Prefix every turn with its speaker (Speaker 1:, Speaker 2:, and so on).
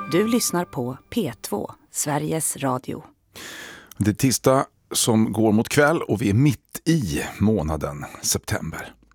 Speaker 1: Du lyssnar på P2, Sveriges Radio.
Speaker 2: Det är tisdag som går mot kväll och vi är mitt i månaden september.